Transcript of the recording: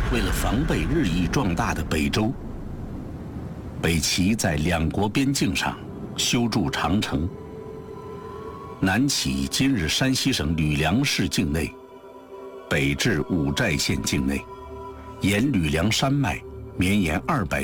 为了防备日益壮大的北周，北齐在两国边境上修筑长城，南起今日山西省吕梁市境内，北至五寨县境内，沿吕梁山脉绵延200